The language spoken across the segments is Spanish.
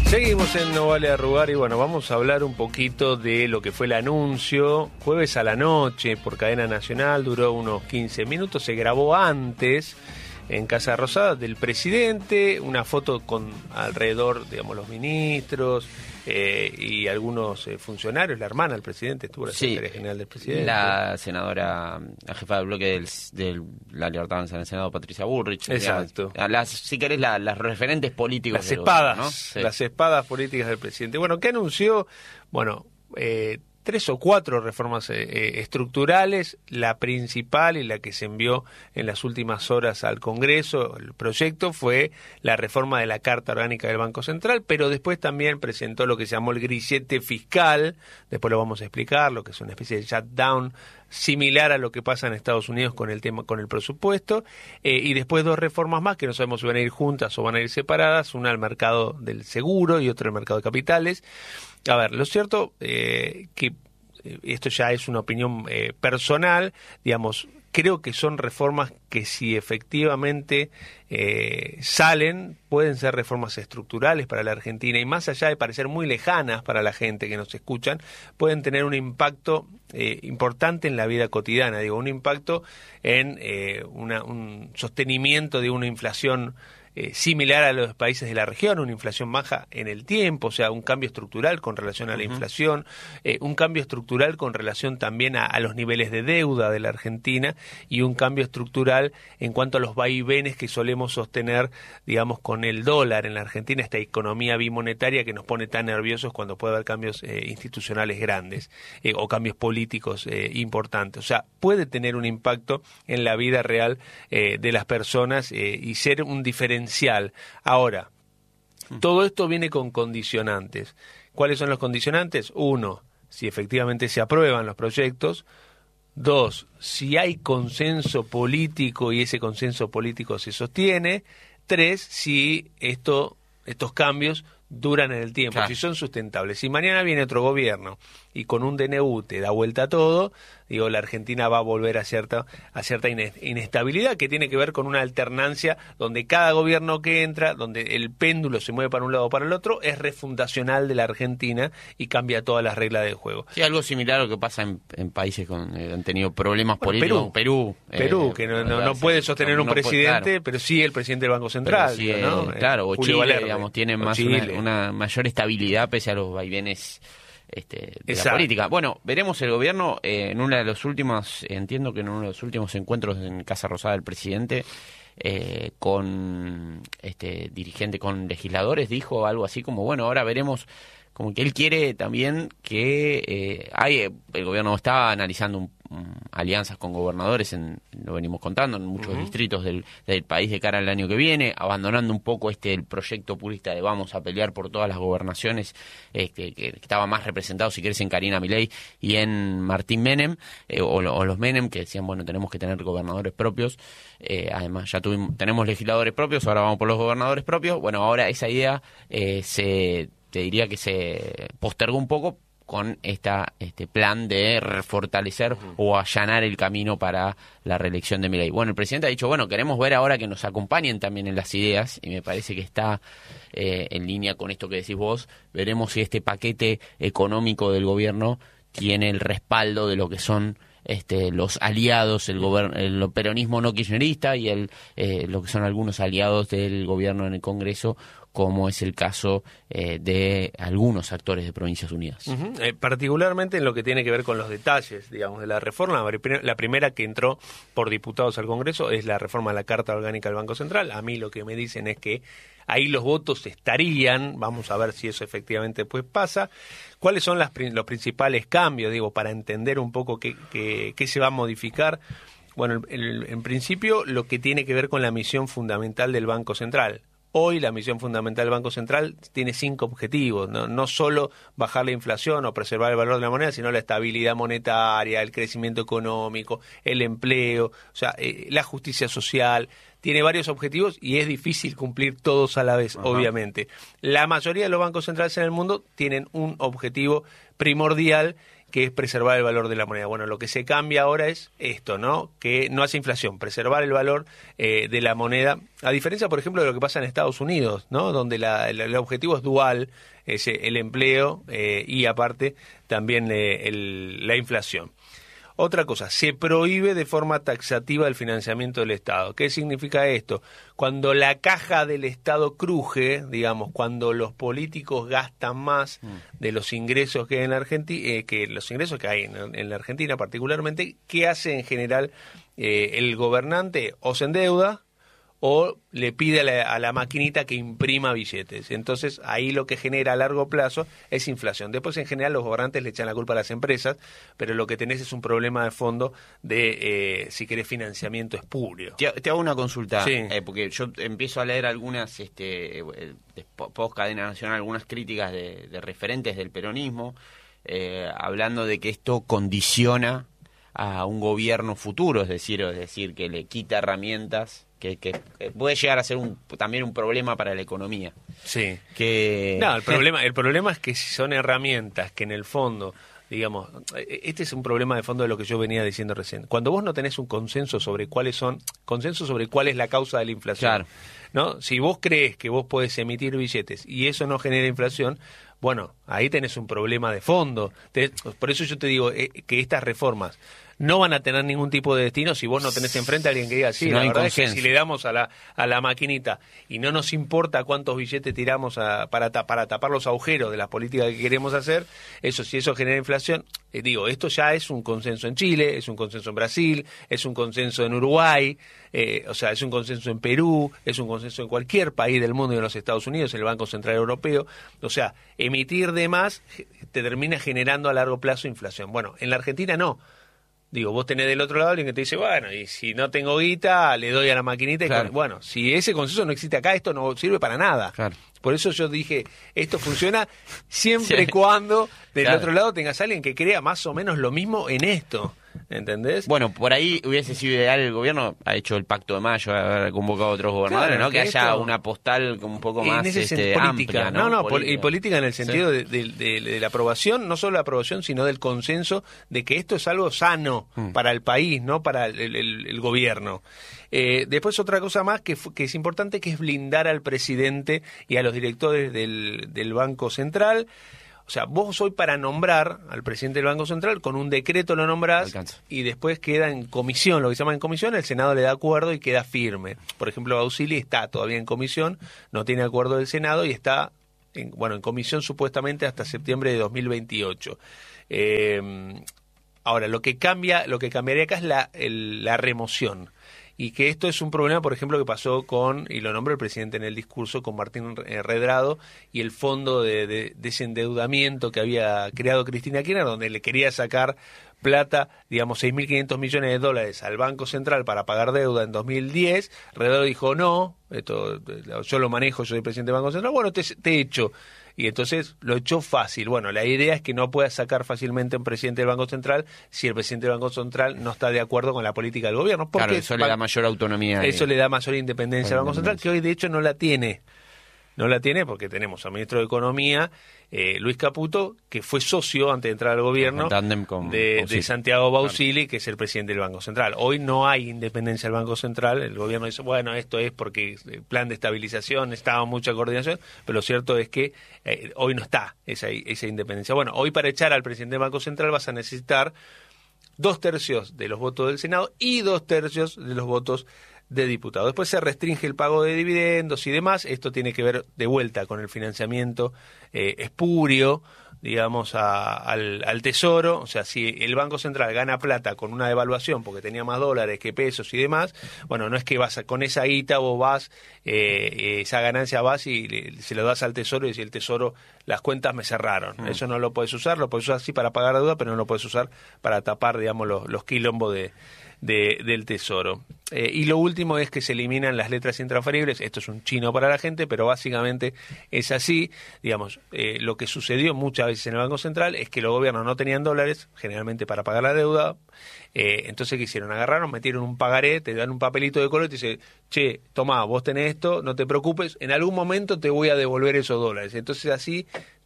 Seguimos en No Vale Arrugar y bueno, vamos a hablar un poquito de lo que fue el anuncio jueves a la noche por cadena nacional, duró unos 15 minutos, se grabó antes en Casa Rosada del presidente, una foto con alrededor, digamos, los ministros y algunos funcionarios, la hermana del presidente, estuvo la secretaria general del presidente. La senadora, la jefa del bloque de la Libertad Avanza en el Senado, Patricia Bullrich. Exacto. Si querés, las referentes políticos. Las espadas, gobierno, ¿no? Sí. Las espadas políticas del presidente. Bueno, ¿qué anunció? Bueno, 3 o 4 reformas estructurales, la principal y la que se envió en las últimas horas al Congreso, el proyecto fue la reforma de la Carta Orgánica del Banco Central, pero después también presentó lo que se llamó el grillete fiscal, después lo vamos a explicar, lo que es una especie de shutdown similar a lo que pasa en Estados Unidos con el tema, con el presupuesto, y después 2 reformas más que no sabemos si van a ir juntas o van a ir separadas, una al mercado del seguro y otra al mercado de capitales. A ver, lo cierto que esto ya es una opinión personal, digamos, creo que son reformas que si efectivamente salen, pueden ser reformas estructurales para la Argentina y más allá de parecer muy lejanas para la gente que nos escuchan, pueden tener un impacto importante en la vida cotidiana, digo, un impacto en un sostenimiento de una inflación similar a los países de la región, una inflación baja en el tiempo, o sea, un cambio estructural con relación a la inflación, un cambio estructural con relación también a los niveles de deuda de la Argentina y un cambio estructural en cuanto a los vaivenes que solemos sostener, digamos, con el dólar en la Argentina, esta economía bimonetaria que nos pone tan nerviosos cuando puede haber cambios institucionales grandes o cambios políticos importantes. O sea, puede tener un impacto en la vida real de las personas y ser un diferencial. Ahora, todo esto viene con condicionantes. ¿Cuáles son los condicionantes? 1, si efectivamente se aprueban los proyectos. 2, si hay consenso político y ese consenso político se sostiene. 3, si estos cambios duran en el tiempo, claro, si son sustentables. Si mañana viene otro gobierno y con un DNU te da vuelta a todo, digo, la Argentina va a volver a cierta inestabilidad que tiene que ver con una alternancia donde cada gobierno que entra, donde el péndulo se mueve para un lado o para el otro, es refundacional de la Argentina y cambia todas las reglas del juego. Sí, algo similar a lo que pasa en países que han tenido problemas políticos. Perú, que no puede sostener un presidente, claro, pero sí el presidente del Banco Central. Sí, ¿no? Claro, o Chile, digamos, tiene más una mayor estabilidad pese a los vaivenes de la política. Bueno, veremos el gobierno en uno de los últimos, entiendo que en uno de los últimos encuentros en Casa Rosada del presidente con dirigente, con legisladores, dijo algo así como, bueno, ahora veremos, como que él quiere también que el gobierno está analizando alianzas con gobernadores, lo venimos contando, en muchos distritos del país de cara al año que viene, abandonando un poco el proyecto purista de vamos a pelear por todas las gobernaciones, que estaba más representado, si querés, en Karina Milei y en Martín Menem, o los Menem, que decían, bueno, tenemos que tener gobernadores propios, además ya tenemos legisladores propios, ahora vamos por los gobernadores propios. Bueno, ahora esa idea te diría que se postergó un poco con este plan de fortalecer o allanar el camino para la reelección de Milei. Bueno, el presidente ha dicho, bueno, queremos ver ahora que nos acompañen también en las ideas, y me parece que está en línea con esto que decís vos. Veremos si este paquete económico del gobierno tiene el respaldo de lo que son los aliados, el peronismo no kirchnerista y lo que son algunos aliados del gobierno en el Congreso, como es el caso de algunos actores de Provincias Unidas. Particularmente en lo que tiene que ver con los detalles, digamos, de la reforma. La primera que entró por diputados al Congreso es la reforma de la Carta Orgánica del Banco Central. A mí lo que me dicen es que ahí los votos estarían, vamos a ver si eso efectivamente pues pasa. ¿Cuáles son los principales cambios, digo, para entender un poco qué se va a modificar? Bueno, en principio lo que tiene que ver con la misión fundamental del Banco Central. Hoy la misión fundamental del Banco Central tiene 5 objetivos, no solo bajar la inflación o preservar el valor de la moneda, sino la estabilidad monetaria, el crecimiento económico, el empleo, o sea, la justicia social. Tiene varios objetivos y es difícil cumplir todos a la vez, obviamente. La mayoría de los bancos centrales en el mundo tienen un objetivo primordial, que es preservar el valor de la moneda. Bueno, lo que se cambia ahora es esto, ¿no? Que no hace inflación, preservar el valor de la moneda, a diferencia, por ejemplo, de lo que pasa en Estados Unidos, ¿no? Donde el objetivo es dual, es el empleo y aparte también la inflación. Otra cosa, se prohíbe de forma taxativa el financiamiento del Estado. ¿Qué significa esto? Cuando la caja del Estado cruje, digamos, cuando los políticos gastan más de los ingresos que hay en la Argentina, que los ingresos que hay en la Argentina particularmente, ¿qué hace en general el gobernante? O se endeuda o le pide a la maquinita que imprima billetes. Entonces, ahí lo que genera a largo plazo es inflación. Después, en general, los gobernantes le echan la culpa a las empresas, pero lo que tenés es un problema de fondo de, si querés, financiamiento espurio. Te hago una consulta, Sí. Porque yo empiezo a leer algunas, post cadena nacional, algunas críticas de referentes del peronismo, hablando de que esto condiciona a un gobierno futuro, es decir, que le quita herramientas, que puede llegar a ser también un problema para la economía. Sí. Que... No, el problema es que si son herramientas que en el fondo, digamos, este es un problema de fondo de lo que yo venía diciendo recién. Cuando vos no tenés un consenso sobre cuál es la causa de la inflación, Claro. ¿no? Si vos crees que vos podés emitir billetes y eso no genera inflación, bueno, ahí tenés un problema de fondo. Por eso yo te digo que estas reformas no van a tener ningún tipo de destino si vos no tenés enfrente a alguien que diga, sí, Si no la hay verdad es que consenso. si le damos a la maquinita y no nos importa cuántos billetes tiramos para tapar los agujeros de las políticas que queremos hacer, si eso genera inflación, esto ya es un consenso en Chile, es un consenso en Brasil, es un consenso en Uruguay, es un consenso en Perú, es un consenso en cualquier país del mundo y en los Estados Unidos, en el Banco Central Europeo. O sea, emitir de más te termina generando a largo plazo inflación. Bueno, en la Argentina no. Digo, vos tenés del otro lado alguien que te dice, bueno, y si no tengo guita, le doy a la maquinita. Claro. Bueno, si ese consenso no existe acá, esto no sirve para nada. Claro. Por eso yo dije, esto funciona siempre Sí. y cuando del Claro. otro lado tengas alguien que crea más o menos lo mismo en esto. ¿Entendés? Bueno, por ahí hubiese sido ideal, el gobierno ha hecho el Pacto de Mayo, haber convocado a otros gobernadores, Claro, ¿no? Que que haya esto- una postal un poco En más ese sentido, política. amplia, ¿no? Y política en el sentido Sí. de la aprobación, no solo la aprobación, sino del consenso de que esto es algo sano para el país, no para el gobierno. Después otra cosa más que es importante, que es blindar al presidente y a los directores del Banco Central. O sea, vos hoy para nombrar al presidente del Banco Central, con un decreto lo nombrás Alcanza. y después queda en comisión, lo que se llama en comisión, el Senado le da acuerdo y queda firme. Por ejemplo, Bausili está todavía en comisión, no tiene acuerdo del Senado y está en comisión supuestamente hasta septiembre de 2028. Ahora, lo que cambiaría acá es la remoción. Y que esto es un problema, por ejemplo, que pasó y lo nombró el presidente en el discurso, con Martín Redrado y el fondo de desendeudamiento que había creado Cristina Kirchner, donde le quería sacar plata, digamos, 6.500 millones de dólares al Banco Central para pagar deuda en 2010. Redrado dijo, no, esto yo lo manejo, yo soy presidente del Banco Central, bueno, te echo. Y entonces lo echó fácil. Bueno, la idea es que no pueda sacar fácilmente a un presidente del Banco Central si el presidente del Banco Central no está de acuerdo con la política del gobierno. Porque Claro, eso le da mayor autonomía. eso le da mayor independencia al Banco Central, que hoy de hecho no la tiene. No la tiene porque tenemos al ministro de Economía, Luis Caputo, que fue socio antes de entrar al gobierno En tándem con de Bausili. Santiago Bausili, que es el presidente del Banco Central. Hoy no hay independencia del Banco Central. El gobierno dice, bueno, esto es porque el plan de estabilización, estaba mucha coordinación, pero lo cierto es que hoy no está esa independencia. Bueno, hoy para echar al presidente del Banco Central vas a necesitar 2/3 de los votos del Senado y 2/3 de los votos de diputados. Después se restringe el pago de dividendos y demás. Esto tiene que ver de vuelta con el financiamiento espurio, digamos, al Tesoro. O sea, si el Banco Central gana plata con una devaluación porque tenía más dólares que pesos y demás, bueno, no es que con esa guita vos vas, esa ganancia vas y se lo das al Tesoro y decís, el Tesoro, las cuentas me cerraron. Eso no lo puedes usar, lo puedes usar sí para pagar deuda, pero no lo puedes usar para tapar, digamos, los quilombos del Tesoro. Y lo último es que se eliminan las letras intransferibles. Esto es un chino para la gente, pero básicamente es así. Digamos, lo que sucedió muchas veces en el Banco Central es que los gobiernos no tenían dólares, generalmente para pagar la deuda. Entonces, ¿qué hicieron? Agarraron, metieron un pagaré, te dan un papelito de color y te dicen, che, tomá, vos tenés esto, no te preocupes, en algún momento te voy a devolver esos dólares. Entonces, así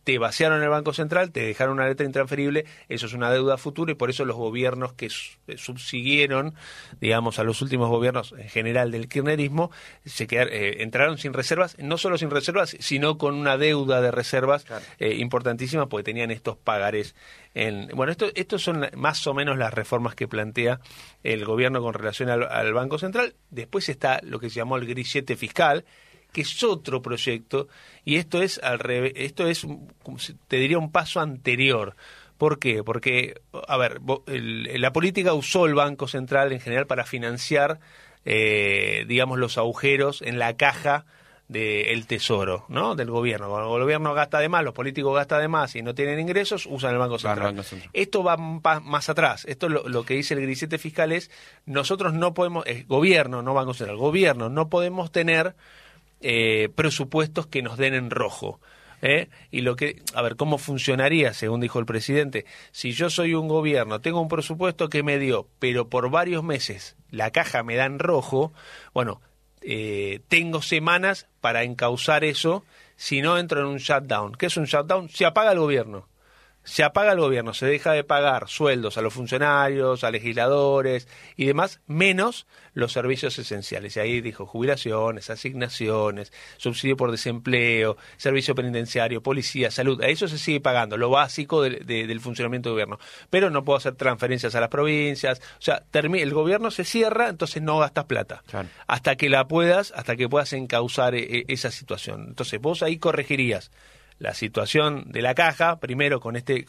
te vaciaron el Banco Central, te dejaron una letra intransferible, eso es una deuda futura y por eso los gobiernos que subsiguieron, digamos, a los últimos gobiernos en general del kirchnerismo, entraron sin reservas, no solo sin reservas, sino con una deuda de reservas importantísima, porque tenían estos pagarés. Bueno, estos son más o menos las reformas que plantea el gobierno con relación al Banco Central. Después está lo que se llamó el grillete fiscal, que es otro proyecto, y esto es al revés, esto es, te diría, un paso anterior. ¿Por qué? Porque, a ver, la política usó el Banco Central en general para financiar, digamos, los agujeros en la caja del tesoro, ¿no? Del gobierno. Cuando el gobierno gasta de más, los políticos gastan de más y no tienen ingresos, usan el Banco Central. Esto va más atrás. Esto lo que dice el grillete fiscal es, nosotros no podemos, gobierno, no Banco Central, gobierno, no podemos tener presupuestos que nos den en rojo. Y a ver, ¿cómo funcionaría, según dijo el presidente? Si yo soy un gobierno, tengo un presupuesto que me dio, pero por varios meses la caja me da en rojo, bueno, tengo semanas para encauzar eso, si no entro en un shutdown. ¿Qué es un shutdown? Se apaga el gobierno. Se apaga el gobierno, se deja de pagar sueldos a los funcionarios, a legisladores y demás, menos los servicios esenciales. Y ahí dijo jubilaciones, asignaciones, subsidio por desempleo, servicio penitenciario, policía, salud. A eso se sigue pagando, lo básico del funcionamiento del gobierno. Pero no puedo hacer transferencias a las provincias. O sea, el gobierno se cierra, entonces no gastas plata. Claro. Hasta que puedas encauzar esa situación. Entonces vos ahí corregirías la situación de la caja, primero con este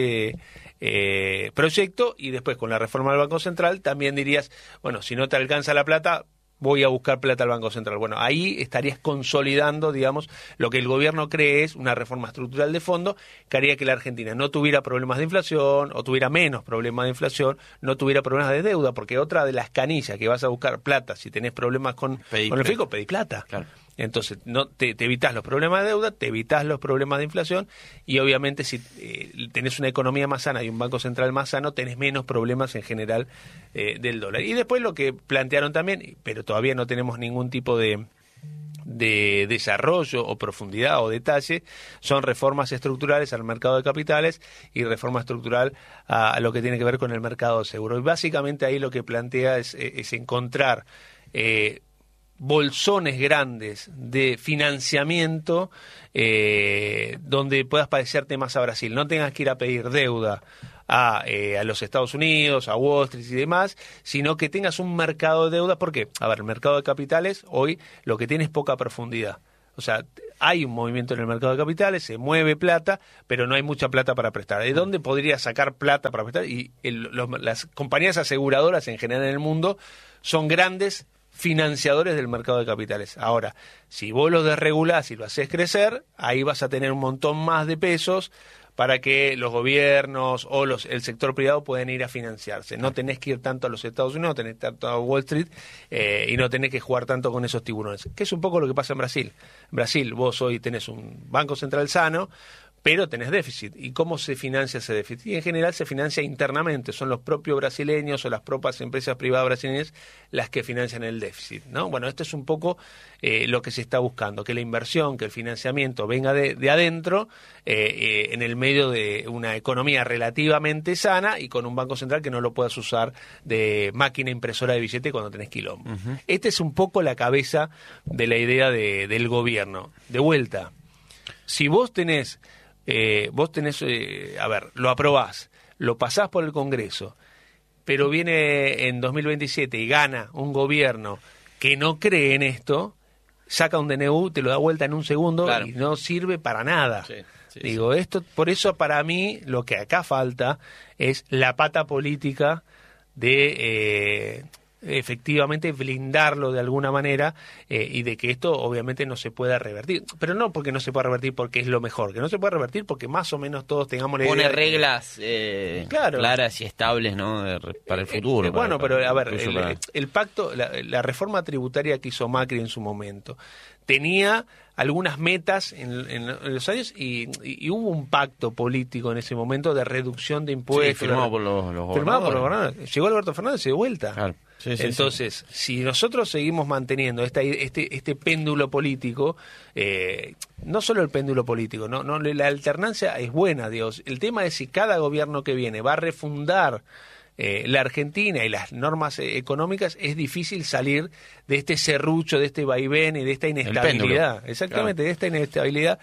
proyecto, y después con la reforma del Banco Central también dirías, bueno, si no te alcanza la plata, voy a buscar plata al Banco Central. Bueno, ahí estarías consolidando, digamos, lo que el gobierno cree es una reforma estructural de fondo que haría que la Argentina no tuviera problemas de inflación, o tuviera menos problemas de inflación, no tuviera problemas de deuda, porque otra de las canillas que vas a buscar plata, si tenés problemas con el fisco, pedí plata. Claro. Entonces, no te evitas los problemas de deuda, te evitas los problemas de inflación, y obviamente si tenés una economía más sana y un Banco Central más sano, tenés menos problemas en general del dólar. Y después lo que plantearon también, pero todavía no tenemos ningún tipo de desarrollo o profundidad o detalle, son reformas estructurales al mercado de capitales y reforma estructural a lo que tiene que ver con el mercado de seguro. Y básicamente ahí lo que plantea es encontrar bolsones grandes de financiamiento donde puedas parecerte más a Brasil, no tengas que ir a pedir deuda a los Estados Unidos, a Wall Street y demás, sino que tengas un mercado de deuda. ¿Por qué? A ver, el mercado de capitales hoy lo que tiene es poca profundidad. O sea, hay un movimiento en el mercado de capitales, se mueve plata, pero no hay mucha plata para prestar. ¿De dónde podría sacar plata para prestar? Y las compañías aseguradoras en general en el mundo son grandes financiadores del mercado de capitales. Ahora, si vos lo desregulás y lo haces crecer, ahí vas a tener un montón más de pesos para que los gobiernos o el sector privado puedan ir a financiarse. No tenés que ir tanto a los Estados Unidos, no tenés tanto a Wall Street y no tenés que jugar tanto con esos tiburones. Que es un poco lo que pasa en Brasil. En Brasil vos hoy tenés un banco central sano, pero tenés déficit. ¿Y cómo se financia ese déficit? Y en general se financia internamente. Son los propios brasileños o las propias empresas privadas brasileñas las que financian el déficit, ¿no? Bueno, esto es un poco lo que se está buscando, que la inversión, que el financiamiento venga de adentro, en el medio de una economía relativamente sana y con un banco central que no lo puedas usar de máquina impresora de billete cuando tenés quilombo. Uh-huh. Esta es un poco la cabeza de la idea del gobierno. De vuelta, si vos tenés, a ver, lo aprobás, lo pasás por el Congreso, pero viene en 2027 y gana un gobierno que no cree en esto, saca un DNU, te lo da vuelta en un segundo, claro, y no sirve para nada. Sí, digo, esto, por eso para mí lo que acá falta es la pata política de efectivamente blindarlo de alguna manera y de que esto obviamente no se pueda revertir, pero no porque no se pueda revertir porque es lo mejor, que no se puede revertir porque más o menos todos tengamos la idea. Pone reglas claro, claras y estables, ¿no? Para el futuro. Bueno, pero a ver, el pacto, la reforma tributaria que hizo Macri en su momento tenía algunas metas en los años y hubo un pacto político en ese momento de reducción de impuestos. Sí, firmado por los gobernadores. Llegó Alberto Fernández y de vuelta. Claro. Entonces, si nosotros seguimos manteniendo este péndulo político, no solo el péndulo político, no la alternancia es buena, Dios. El tema es si cada gobierno que viene va a refundar la Argentina y las normas económicas, es difícil salir de este serrucho, de este vaivén y de esta inestabilidad. Exactamente, claro. De esta inestabilidad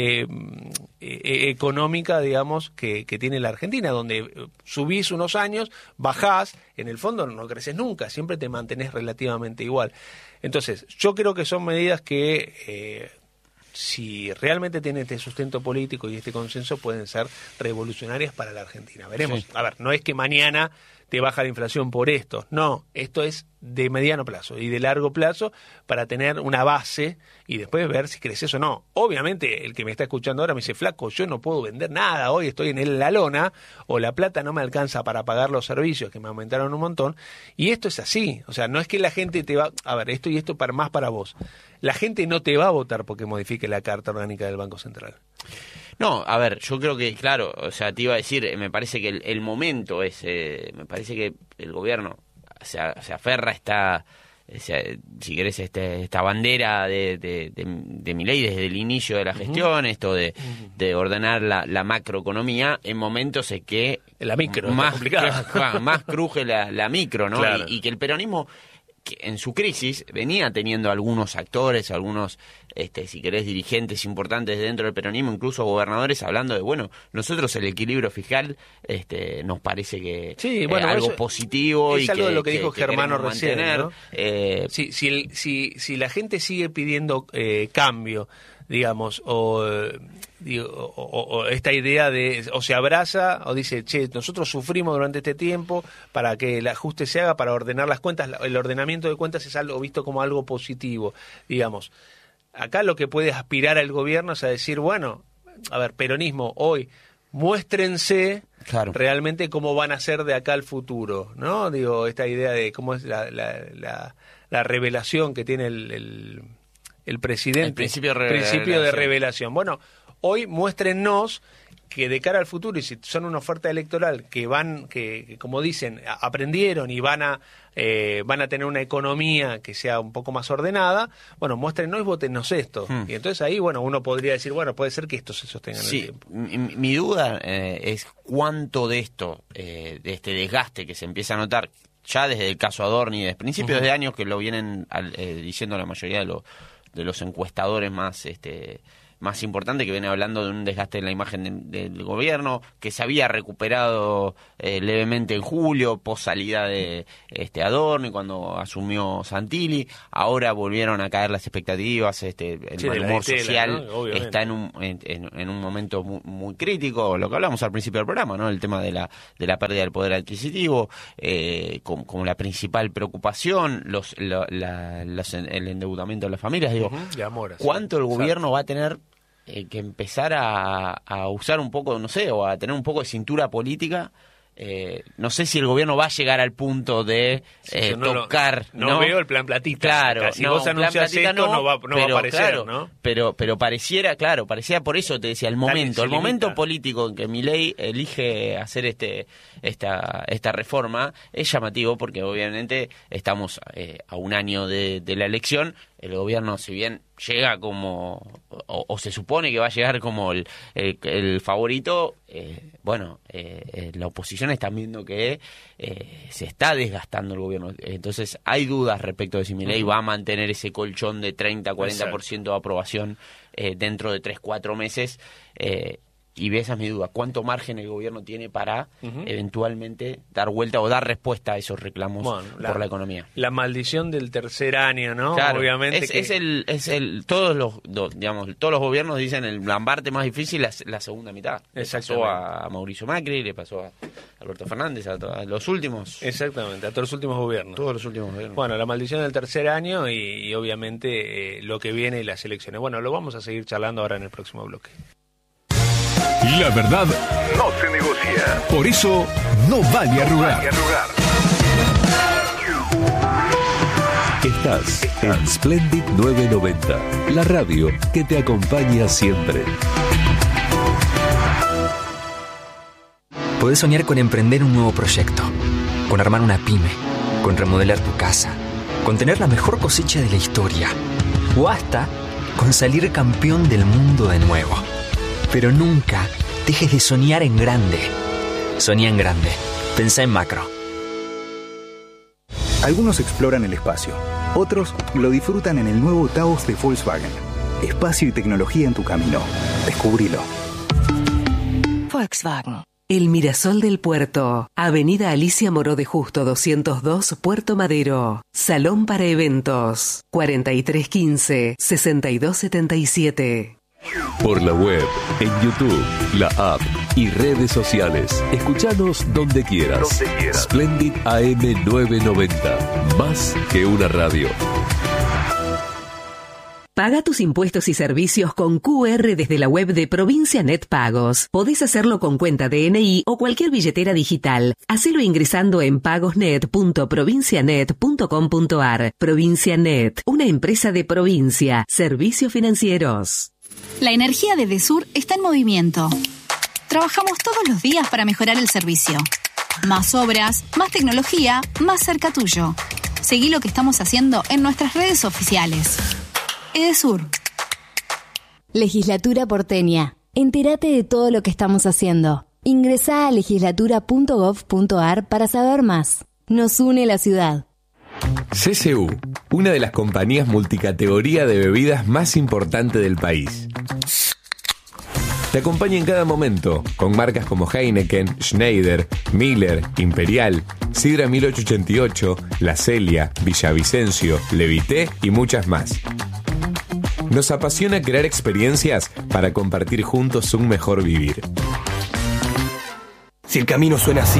económica, digamos, que tiene la Argentina, donde subís unos años, bajás, en el fondo no creces nunca, siempre te mantenés relativamente igual. Entonces, yo creo que son medidas que si realmente tiene este sustento político y este consenso, pueden ser revolucionarias para la Argentina. Veremos. Sí. A ver, no es que mañana te baja la inflación por esto. No, esto es de mediano plazo y de largo plazo para tener una base y después ver si creces o no. Obviamente, el que me está escuchando ahora me dice, flaco, yo no puedo vender nada, hoy estoy en la lona, o la plata no me alcanza para pagar los servicios que me aumentaron un montón. Y esto es así. O sea, no es que la gente te va... A ver, esto y esto más para vos. La gente no te va a votar porque modifique la Carta Orgánica del Banco Central. No, a ver, yo creo que, claro, o sea, te iba a decir, me parece que el momento es, me parece que el gobierno se aferra a esta, si querés, esta bandera de Milei desde el inicio de la gestión, esto de ordenar la macroeconomía en momentos en que la micro más cruje la micro, ¿no? Claro. Y que el peronismo, que en su crisis venía teniendo algunos actores, algunos, si querés, dirigentes importantes dentro del peronismo, incluso gobernadores, hablando de, bueno, nosotros el equilibrio fiscal nos parece que sí, bueno, algo positivo. Es y algo que, de lo que dijo Germano recién, ¿no? Si la gente sigue pidiendo cambio, digamos, o esta idea de, o se abraza o dice, che, nosotros sufrimos durante este tiempo para que el ajuste se haga, para ordenar las cuentas, el ordenamiento de cuentas es algo visto como algo positivo, digamos. Acá lo que puede aspirar al gobierno es a decir, bueno, a ver, peronismo, hoy, muéstrense realmente cómo van a ser de acá al futuro, ¿no? Digo, esta idea de cómo es la revelación que tiene el presidente. El principio de revelación. Bueno, hoy muéstrennos que de cara al futuro, y si son una oferta electoral que como dicen, aprendieron y van a tener una economía que sea un poco más ordenada, bueno, muéstrennos y votennos esto. Y entonces ahí, bueno, uno podría decir, bueno, puede ser que esto se sostenga en el tiempo. Mi duda es cuánto de esto, de este desgaste que se empieza a notar ya desde el caso Adorni, desde principios de años, que lo vienen diciendo la mayoría de los encuestadores más importante, que viene hablando de un desgaste en la imagen del gobierno, que se había recuperado levemente en julio, post salida de Adorni, cuando asumió Santilli. Ahora volvieron a caer las expectativas, el mal humor social, ¿no? Está en un momento muy, muy crítico, lo que hablamos al principio del programa, ¿no? El tema de la pérdida del poder adquisitivo, como la principal preocupación, el endeudamiento de las familias. Digo, ¿cuánto el gobierno va a tener que empezar a usar un poco, no sé, o a tener un poco de cintura política? No sé si el gobierno va a llegar al punto de tocar. No veo el plan platita. Claro, si vos anuncias esto, no va a aparecer, claro, ¿no? Pero parecía, por eso te decía, el momento político en que Milei elige hacer esta reforma es llamativo, porque obviamente estamos a un año de la elección. El gobierno, si bien llega como, o se supone que va a llegar como el favorito, la oposición está viendo que se está desgastando el gobierno. Entonces hay dudas respecto de si Milei va a mantener ese colchón de 30-40% de aprobación dentro de 3-4 meses. Y esa es mi duda, ¿cuánto margen el gobierno tiene para eventualmente dar vuelta o dar respuesta a esos reclamos por la economía? La maldición del tercer año, ¿no? Claro, obviamente todos los gobiernos dicen la parte más difícil es la segunda mitad. Le pasó a Mauricio Macri, le pasó a Alberto Fernández, a los últimos. Exactamente, a todos los últimos gobiernos. Todos los últimos gobiernos. Bueno, la maldición del tercer año y obviamente lo que viene y las elecciones. Bueno, lo vamos a seguir charlando ahora en el próximo bloque. La verdad no se negocia. Por eso no vale arrugar. Estás en Splendid 990, la radio que te acompaña siempre. Podés soñar con emprender un nuevo proyecto, con armar una pyme, con remodelar tu casa, con tener la mejor cosecha de la historia, o hasta con salir campeón del mundo de nuevo. Pero nunca dejes de soñar en grande. Soñá en grande. Pensá en macro. Algunos exploran el espacio, otros lo disfrutan en el nuevo Taos de Volkswagen. Espacio y tecnología en tu camino. Descubrilo. Volkswagen. El Mirasol del Puerto. Avenida Alicia Moró de Justo 202, Puerto Madero. Salón para eventos. 4315-6277. Por la web, en YouTube, la app y redes sociales. Escuchanos donde quieras. Splendid AM 990. Más que una radio. Paga tus impuestos y servicios con QR desde la web de Provincia Net Pagos. Podés hacerlo con cuenta DNI o cualquier billetera digital. Hacelo ingresando en pagosnet.provincianet.com.ar. Provincia Net, una empresa de provincia. Servicios financieros. La energía de Edesur está en movimiento. Trabajamos todos los días para mejorar el servicio. Más obras, más tecnología, más cerca tuyo. Seguí lo que estamos haciendo en nuestras redes oficiales. Edesur. Legislatura porteña. Entérate de todo lo que estamos haciendo. Ingresá a legislatura.gov.ar para saber más. Nos une la ciudad. CCU, una de las compañías multicategoría de bebidas más importantes del país. Te acompaña en cada momento, con marcas como Heineken, Schneider, Miller, Imperial, Sidra 1888, La Celia, Villavicencio, Levité y muchas más. Nos apasiona crear experiencias para compartir juntos un mejor vivir. Si el camino suena así,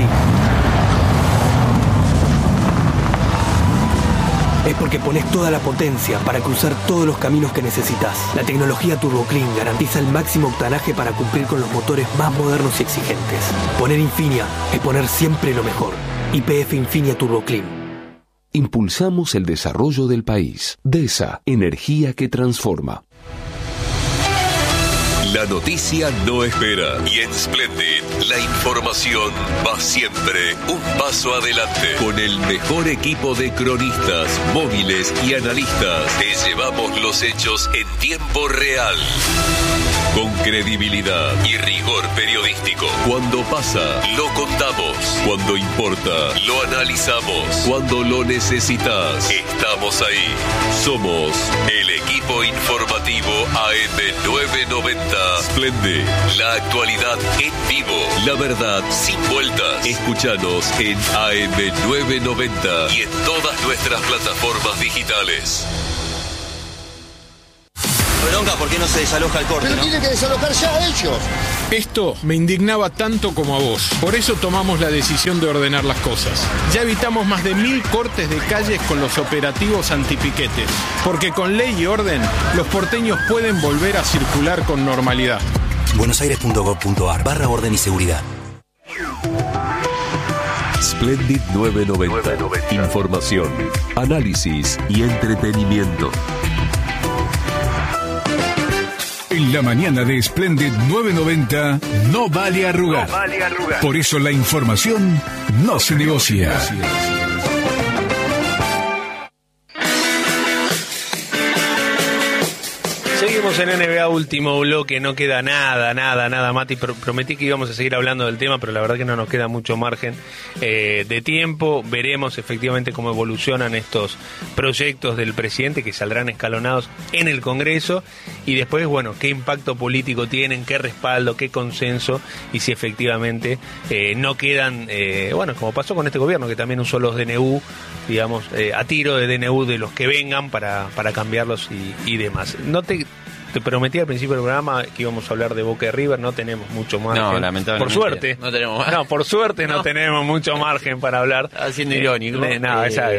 es porque pones toda la potencia para cruzar todos los caminos que necesitas. La tecnología Turbo Clean garantiza el máximo octanaje para cumplir con los motores más modernos y exigentes. Poner Infinia es poner siempre lo mejor. YPF Infinia Turbo Clean. Impulsamos el desarrollo del país. DESA, energía que transforma. La noticia no espera y en Splendid la información va siempre un paso adelante. Con el mejor equipo de cronistas, móviles y analistas, te llevamos los hechos en tiempo real. Con credibilidad y rigor periodístico. Cuando pasa, lo contamos. Cuando importa, lo analizamos. Cuando lo necesitas, estamos ahí. Somos el equipo informativo AM990. Splendid, la actualidad en vivo. La verdad sin vueltas. Escúchanos en AM990 y en todas nuestras plataformas digitales. Bronca, ¿por qué no se desaloja el corte? Pero ¿no? tiene que desalojar ya ellos. Esto me indignaba tanto como a vos. Por eso tomamos la decisión de ordenar las cosas. Ya evitamos más de 1000 cortes de calles con los operativos antipiquetes. Porque con ley y orden, los porteños pueden volver a circular con normalidad. buenosaires.gov.ar/orden y seguridad. Splendid 990. Información, análisis y entretenimiento. En la mañana de Splendid 990 no vale arrugar. Por eso la información no se negocia. Seguimos en NBA, último bloque, no queda nada, Mati. Prometí que íbamos a seguir hablando del tema, pero la verdad que no nos queda mucho margen de tiempo. Veremos efectivamente cómo evolucionan estos proyectos del presidente que saldrán escalonados en el Congreso y después, bueno, qué impacto político tienen, qué respaldo, qué consenso y si efectivamente no quedan, bueno, como pasó con este gobierno que también usó los DNU, digamos, a tiro de DNU de los que vengan para cambiarlos y demás. Te prometí al principio del programa que íbamos a hablar de Boca y River, no tenemos mucho margen. No, lamentablemente. Por suerte. No tenemos margen. No, por suerte no tenemos mucho margen para hablar. Haciendo irónico. Bueno,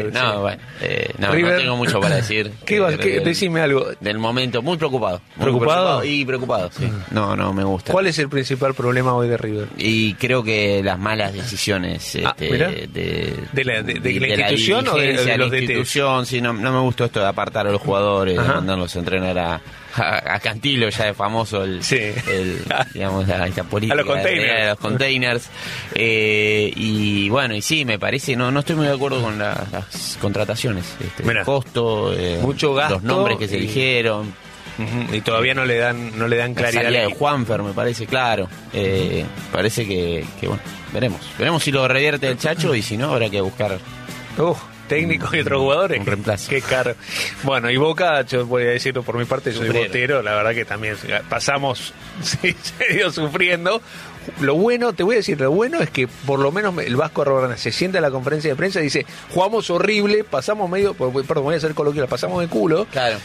no tengo mucho para decir. Decime algo. Del momento, muy preocupado. ¿Preocupado? Preocupado, sí. No me gusta. ¿Cuál es el principal problema hoy de River? Y creo que las malas decisiones ¿De la institución o de los institución, sí, no me gustó esto de apartar a los jugadores, de mandarlos a entrenar a Cantilo ya es famoso digamos esta política a los containers. De los containers. Y bueno, y sí, me parece, no estoy muy de acuerdo con las contrataciones, el costo, mucho gasto, los nombres que se eligieron. Y todavía no le dan claridad. La salida de Juanfer, me parece, claro. Parece que bueno, veremos si lo revierte el Chacho, y si no, habrá que buscar técnicos y otros jugadores. Un reemplazo. Qué caro. Bueno, y Boca, yo voy a decirlo por mi parte, soy botero, la verdad que también pasamos serio sufriendo. Lo bueno es que por lo menos el Vasco Arruabarrena se sienta en la conferencia de prensa y dice, jugamos horrible, pasamos voy a ser coloquial, pasamos de culo. Claro.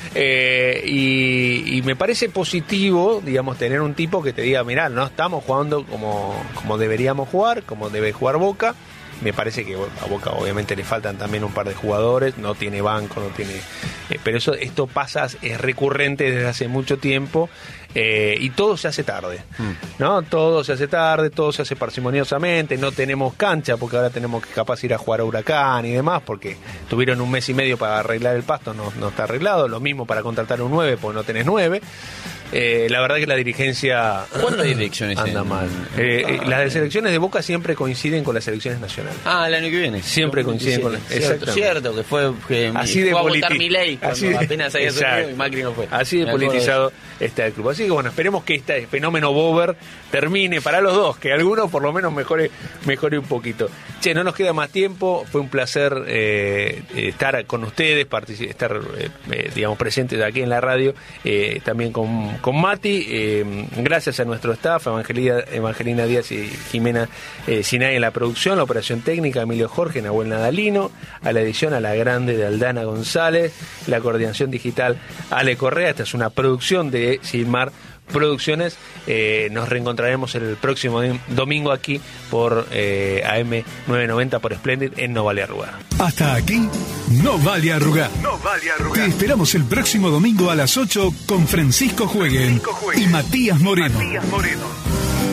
Y me parece positivo, digamos, tener un tipo que te diga, mirá, no estamos jugando como deberíamos jugar, como debe jugar Boca. Me parece que a Boca obviamente le faltan también un par de jugadores, no tiene banco, no tiene... pero esto pasa, es recurrente desde hace mucho tiempo, y todo se hace tarde, ¿no? Todo se hace tarde, todo se hace parsimoniosamente, no tenemos cancha porque ahora tenemos que capaz ir a jugar a Huracán y demás, porque tuvieron 1 mes y medio para arreglar el pasto, no está arreglado, lo mismo para contratar un 9 porque no tenés 9. La verdad que la dirigencia... ¿Cuántas direcciones anda mal? Las selecciones de Boca siempre coinciden con las selecciones nacionales. El año que viene. Siempre coinciden con las... Cierto, que fue así de a votar Milei cuando apenas había subido y Macri no fue. Así de politizado está el club. Así que bueno, esperemos que este fenómeno Bober termine para los dos, que alguno por lo menos mejore un poquito. Che, no nos queda más tiempo, fue un placer estar con ustedes, estar digamos presentes aquí en la radio, también con Mati, gracias a nuestro staff, Evangelina Díaz y Jimena Sinay en la producción, la operación técnica, Emilio Jorge, Nahuel Nadalino, a la edición a la grande de Aldana González, la coordinación digital Ale Correa. Esta es una producción de Silmar Producciones. Nos reencontraremos el próximo domingo aquí por AM 990 por Splendid en No Vale Arrugar. Hasta aquí, No Vale Arrugar. Te esperamos el próximo domingo a las 8 con Francisco Jueguen y Matías Moreno.